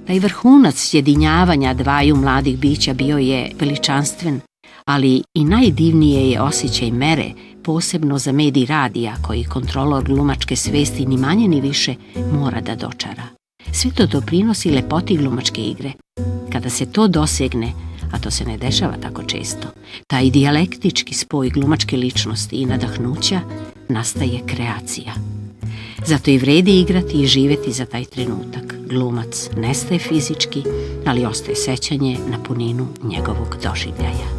Taj vrhunac sjedinjavanja dvaju mladih bića bio je veličanstven, ali i najdivnije je osjećaj mere, posebno za medij radija koji kontrolor glumačke svesti ni manje ni više mora da dočara. Sve to doprinosi lepoti glumačke igre. Kada se to dosegne, a to se ne dešava tako često, taj dijalektički spoj glumačke ličnosti i nadahnuća, nastaje kreacija. Zato i vredi igrati i živjeti za taj trenutak. Glumac nestaje fizički, ali ostaje sećanje na puninu njegovog doživljaja.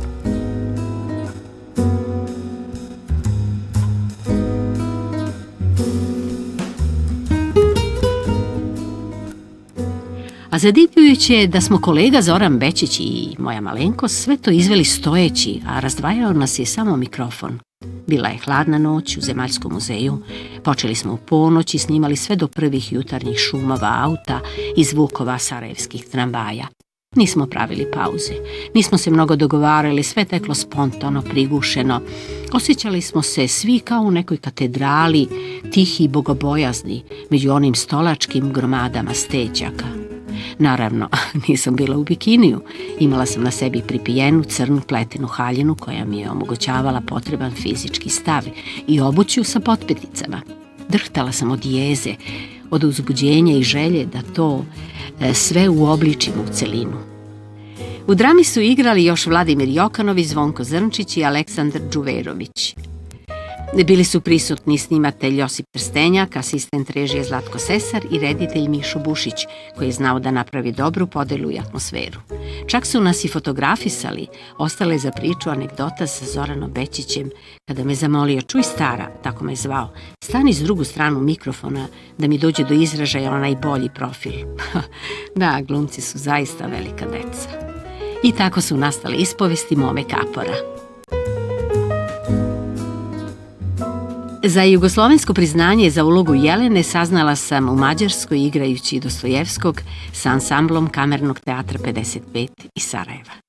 A zadivljujuće je da smo kolega Zoran Bečić i moja malenkost sve to izveli stojeći, a razdvajao nas je samo mikrofon. Bila je hladna noć u Zemaljskom muzeju, počeli smo u ponoć i snimali sve do prvih jutarnjih šumova auta i zvukova sarajevskih tramvaja. Nismo pravili pauze, nismo se mnogo dogovarali, sve teklo spontano, prigušeno. Osjećali smo se svi kao u nekoj katedrali, tihi i bogobojazni, među onim stolačkim gromadama stećaka. Naravno, nisam bila u bikiniju. Imala sam na sebi pripijenu crnu pletenu haljinu koja mi je omogućavala potreban fizički stav i obuću sa potpeticama. Drhtala sam od jeze, od uzbuđenja i želje da to sve uobličim u celinu. U drami su igrali još Vladimir Jokanović, Zvonko Zrnčić i Aleksandar Đuverović. Bili su prisutni snimatelj Josip Trstenjak, asistent režije Zlatko Sesar i reditelj Mišo Bušić, koji je znao da napravi dobru podelu i atmosferu. Čak su nas i fotografisali, ostale za priču anegdota sa Zoranom Bečićem, kada me zamolio: čuj stara, tako me zvao, stani s drugu stranu mikrofona da mi dođe do izražaja onaj bolji profil. Da, glumci su zaista velika deca. I tako su nastale ispovesti Mome Kapora. Za jugoslovensko priznanje za ulogu Jelene saznala sam u Mađarskoj igrajući Dostojevskog sa ansamblom Kamernog teatra 55 iz Sarajeva.